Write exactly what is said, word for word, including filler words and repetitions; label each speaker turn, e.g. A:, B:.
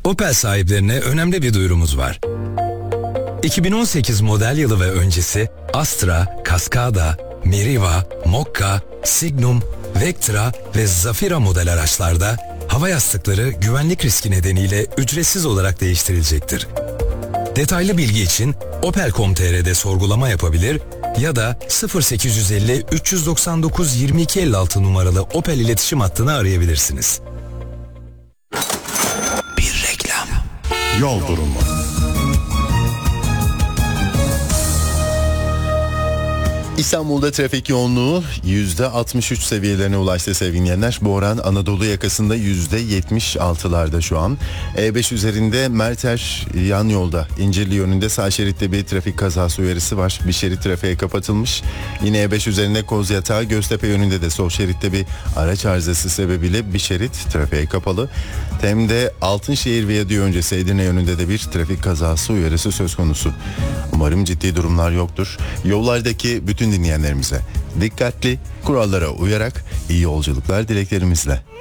A: Opel sahiplerine önemli bir duyurumuz var. iki bin on sekiz model yılı ve öncesi Astra, Cascada, Meriva, Mokka, Signum, Vectra ve Zafira model araçlarda hava yastıkları güvenlik riski nedeniyle ücretsiz olarak değiştirilecektir. Detaylı bilgi için opel nokta com nokta tr'de sorgulama yapabilir ya da sıfır sekiz yüz elli üç yüz doksan dokuz yirmi iki elli altı numaralı Opel iletişim hattını arayabilirsiniz.
B: Bir reklam.
C: Yol durumu. İstanbul'da trafik yoğunluğu yüzde altmış üç seviyelerine ulaştı sevgili dinleyenler. Bu oran Anadolu yakasında yüzde yetmiş altılarda şu an. E beş üzerinde Merter yan yolda İncirli yönünde sağ şeritte bir trafik kazası uyarısı var. Bir şerit trafiğe kapatılmış. Yine E beş üzerinde Kozyatağı Göztepe yönünde de sol şeritte bir araç arızası sebebiyle bir şerit trafiğe kapalı. Tem'de Altınşehir Viyadüğü öncesi Edirne yönünde de bir trafik kazası uyarısı söz konusu. Umarım ciddi durumlar yoktur. Yollardaki bütün dinleyenlerimize dikkatli, kurallara uyarak iyi yolculuklar dileklerimizle.